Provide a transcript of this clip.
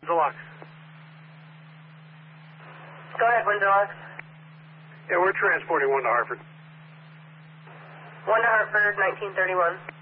Deluxe. Go ahead, Windsor Deluxe. Yeah, we're transporting one to Hartford. 1 to Hartford, 1931.